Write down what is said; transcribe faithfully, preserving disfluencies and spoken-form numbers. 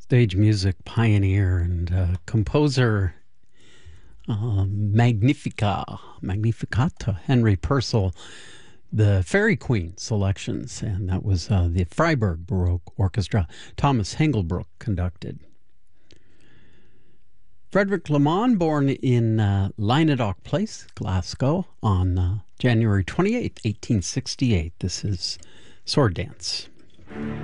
stage music pioneer and uh, composer uh, Magnifica, Magnificata, Henry Purcell, the Fairy Queen selections, and that was uh, the Freiburg Baroque Orchestra. Thomas Hengelbrook conducted. Frederick Lamond, born in uh, Lynedoch Place, Glasgow, on uh, January twenty-eighth, eighteen sixty-eight. This is Sword Dance.